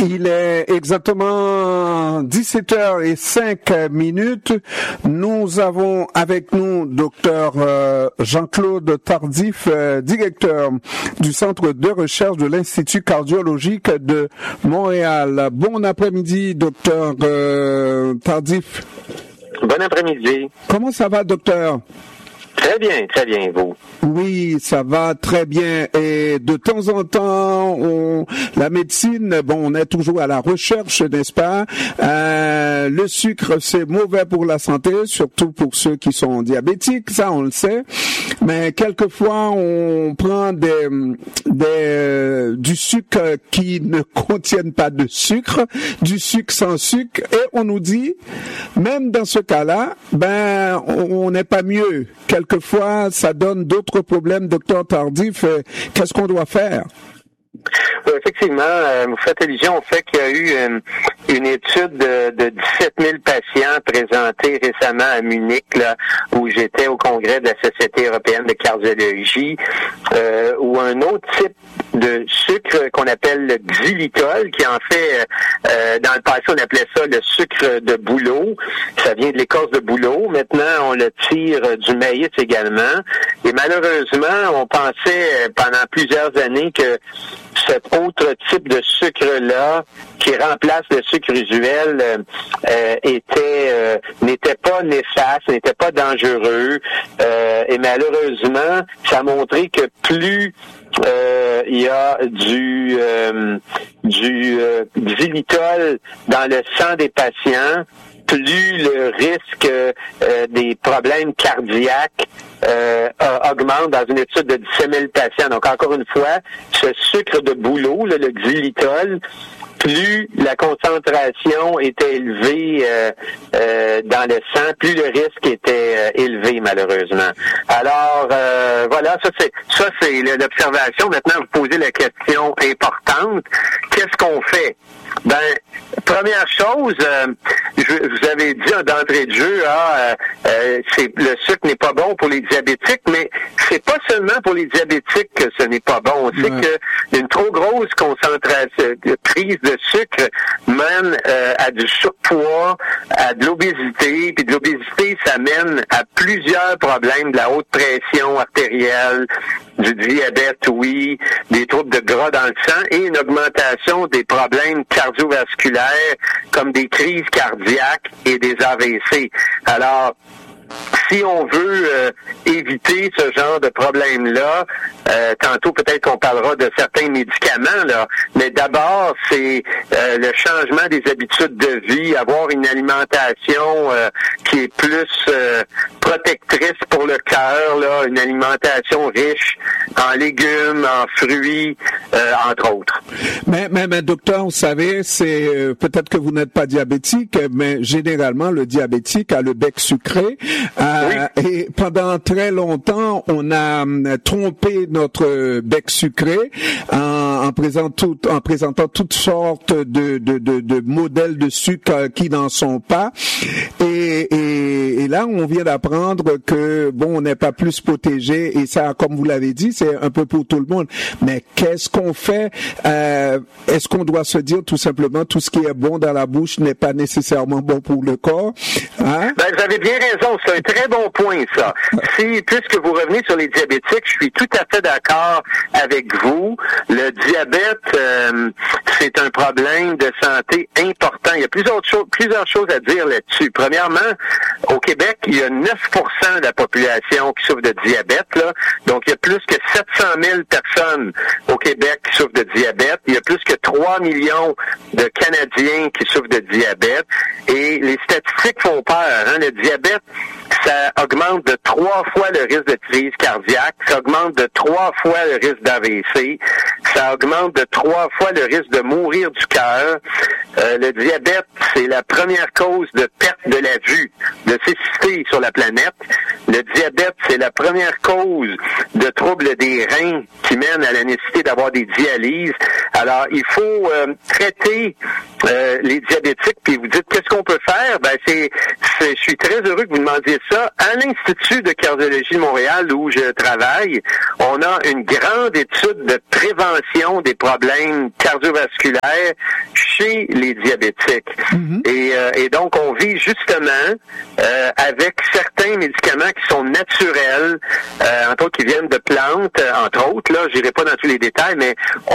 Il est exactement 17h05. Nous avons avec nous Dr Jean-Claude Tardif, directeur du Centre de recherche de l'Institut cardiologique de Montréal. Bon après-midi, Dr Tardif. Bon après-midi. Comment ça va, docteur? Très bien, vous. Oui, ça va très bien. Et de temps en temps, la médecine, on est toujours à la recherche, n'est-ce pas? Le sucre, c'est mauvais pour la santé, surtout pour ceux qui sont diabétiques, ça on le sait. Mais quelquefois, on prend du sucre qui ne contiennent pas de sucre, du sucre sans sucre, et on nous dit, même dans ce cas-là, on n'est pas mieux. Quelquefois, ça donne d'autres problèmes, docteur Tardif. Qu'est-ce qu'on doit faire? Oui, effectivement, vous faites allusion au fait qu'il y a eu une étude de 17 000 patients présentés récemment à Munich, là, où j'étais au congrès de la Société européenne de cardiologie, où un autre type de sucre qu'on appelle le xylitol, qui en fait, dans le passé, on appelait ça le sucre de bouleau. Ça vient de l'écorce de bouleau. Maintenant, on le tire du maïs également. Et malheureusement, on pensait pendant plusieurs années que cet autre type de sucre-là, qui remplace le sucre usuel, n'était pas néfaste, n'était pas dangereux. Et malheureusement, ça a montré que plus il y a du xylitol dans le sang des patients, plus le risque des problèmes cardiaques augmente dans une étude de 17 000 patients. Donc, encore une fois, ce sucre de bouleau, le xylitol, plus la concentration était élevée dans le sang, plus le risque était élevé, malheureusement. Alors, voilà, ça c'est l'observation. Maintenant, vous posez la question importante. Qu'est-ce qu'on fait? Première chose, vous avez dit d'entrée de jeu, le sucre n'est pas bon pour les diabétiques, mais c'est pas seulement pour les diabétiques que ce n'est pas bon. On sait qu'une trop grosse concentration, prise de sucre mène à du surpoids, à de l'obésité, puis de l'obésité, ça mène à plusieurs problèmes, de la haute pression artérielle, du diabète, oui, des troubles de gras dans le sang et une augmentation des problèmes cardiovasculaires comme des crises cardiaques et des AVC. Alors, si on veut éviter ce genre de problème-là, tantôt peut-être qu'on parlera de certains médicaments, là, mais d'abord, c'est le changement des habitudes de vie, avoir une alimentation qui est plus protectrice pour le cœur, là, une alimentation riche en légumes, en fruits, entre autres. Mais docteur, vous savez, c'est peut-être que vous n'êtes pas diabétique, mais généralement, le diabétique a le bec sucré. Oui. Et pendant très longtemps, on a trompé notre bec sucré en présentant toutes sortes de modèles de sucre qui n'en sont pas. Et là, on vient d'apprendre que on n'est pas plus protégé. Et ça, comme vous l'avez dit, c'est un peu pour tout le monde. Mais qu'est-ce qu'on fait? Est-ce qu'on doit se dire tout simplement tout ce qui est bon dans la bouche n'est pas nécessairement bon pour le corps? Hein? Vous avez bien raison. C'est un très bon point, ça. Puisque vous revenez sur les diabétiques, je suis tout à fait d'accord avec vous. Le diabète, c'est un problème de santé important. Il y a plusieurs choses à dire là-dessus. Premièrement, au Québec, il y a 9% de la population qui souffre de diabète, là. Donc, il y a plus que 700 000 personnes au Québec qui souffrent de diabète. Il y a plus que 3 millions de Canadiens qui souffrent de diabète. Et les statistiques font peur, hein. Le diabète, ça augmente de 3 fois le risque de crise cardiaque, ça augmente de 3 fois le risque d'AVC, ça augmente de 3 fois le risque de mourir du cœur. Le diabète, c'est la première cause de perte de la vue, de cécité sur la planète. Le diabète, c'est la première cause de troubles des reins qui mènent à la nécessité d'avoir des dialyses. Alors, il faut traiter les diabétiques, puis vous dites qu'est-ce qu'on peut faire? Je suis très heureux que vous demandiez ça, à l'Institut de cardiologie de Montréal où je travaille, on a une grande étude de prévention des problèmes cardiovasculaires chez les diabétiques. Et donc, on vit justement avec certains médicaments qui sont naturels, entre autres qui viennent de plantes, entre autres, là, j'irai pas dans tous les détails, mais